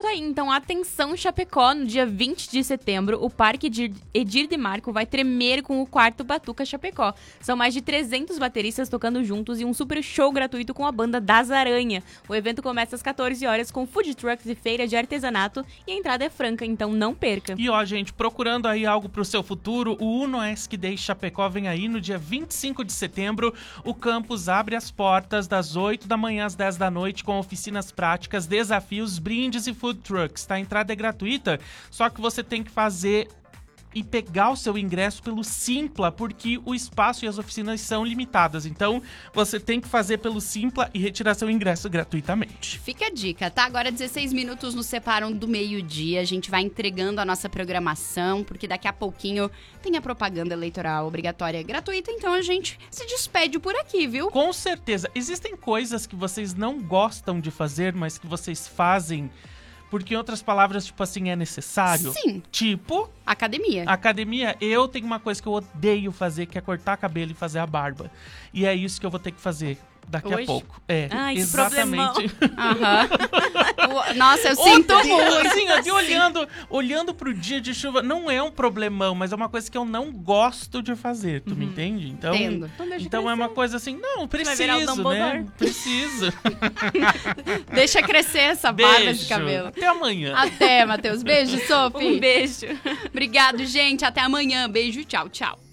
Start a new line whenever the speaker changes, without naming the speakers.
aí, então atenção Chapecó, no dia 20 de setembro, o Parque Edir de Marco vai tremer com o quarto Batuca Chapecó. São mais de 300 bateristas tocando juntos e um super show gratuito com a banda Das Aranha. O evento começa às 14 horas com food trucks e feira de artesanato e a entrada é franca, então não perca.
E ó, gente, procurando aí algo pro seu futuro, o UnoESC Day Chapecó vem aí no dia 25 de setembro. O campus abre as portas das 8 da manhã às 10 da noite com oficinas práticas, desafios, brindes e food trucks, tá? A entrada é gratuita, só que você tem que fazer e pegar o seu ingresso pelo Simpla, porque o espaço e as oficinas são limitadas. Então, você tem que fazer pelo Simpla e retirar seu ingresso gratuitamente.
Fica a dica, tá? Agora 16 minutos nos separam do meio-dia. A gente vai entregando a nossa programação, porque daqui a pouquinho tem a propaganda eleitoral obrigatória gratuita. Então, a gente se despede por aqui, viu?
Com certeza. Existem coisas que vocês não gostam de fazer, mas que vocês fazem porque, em outras palavras, tipo assim, é necessário?
Sim.
Tipo...
Academia.
Academia, eu tenho uma coisa que eu odeio fazer, que é cortar cabelo e fazer a barba. E é isso que eu vou ter que fazer daqui
Hoje?
a pouco. É,
Ai, que
exatamente.
Nossa, eu sinto muito.
Assim, aqui olhando pro dia de chuva, não é um problemão, mas é uma coisa que eu não gosto de fazer, tu me entende? Então,
Entendo.
Então é uma coisa assim, não,
vai virar o
preciso,
Dumbledore.
né? Preciso.
Deixa crescer essa barba, esse
Beijo.
cabelo.
Até amanhã.
Até, Matheus. Beijo, Sophie.
Um beijo.
Obrigado, gente. Até amanhã. Beijo, tchau, tchau.